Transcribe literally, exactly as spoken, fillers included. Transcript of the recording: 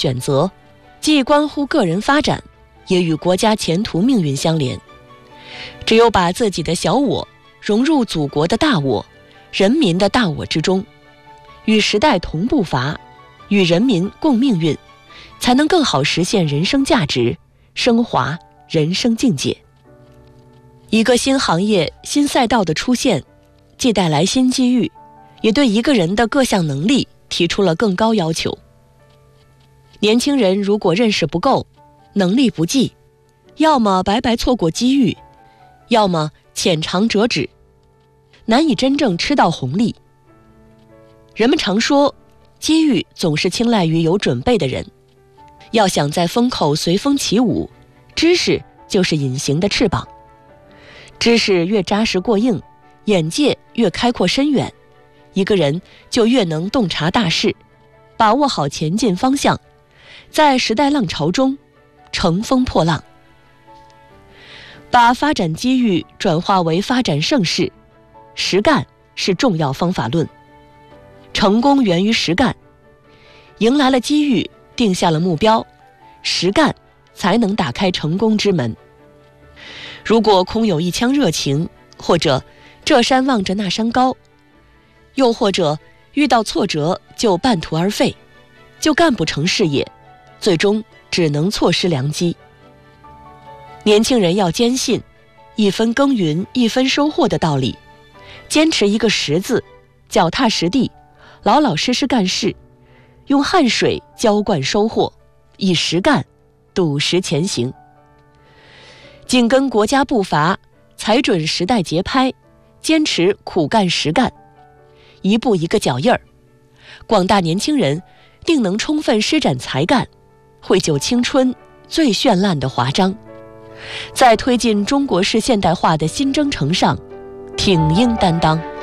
选择，既关乎个人发展，也与国家前途命运相连。只有把自己的小我融入祖国的大我、人民的大我之中，与时代同步伐，与人民共命运，才能更好实现人生价值，升华人生境界。一个新行业、新赛道的出现，既带来新机遇，也对一个人的各项能力提出了更高要求。年轻人如果认识不够，能力不济，要么白白错过机遇，要么浅尝辄止，难以真正吃到红利。人们常说，机遇总是青睐于有准备的人。要想在风口随风起舞，知识就是隐形的翅膀。知识越扎实过硬，眼界越开阔深远，一个人就越能洞察大势，把握好前进方向，在时代浪潮中乘风破浪。把发展机遇转化为发展盛世，实干是重要方法论。成功源于实干，迎来了机遇，定下了目标，实干才能打开成功之门。如果空有一腔热情，或者这山望着那山高，又或者遇到挫折就半途而废，就干不成事业，最终只能错失良机。年轻人要坚信一分耕耘一分收获的道理，坚持一个实字，脚踏实地，老老实实干事，用汗水浇灌收获，以实干笃实前行。紧跟国家步伐，踩准时代节拍，坚持苦干实干，一步一个脚印儿，广大年轻人定能充分施展才干，绘就青春最绚烂的华章，在推进中国式现代化的新征程上挺鹰担当。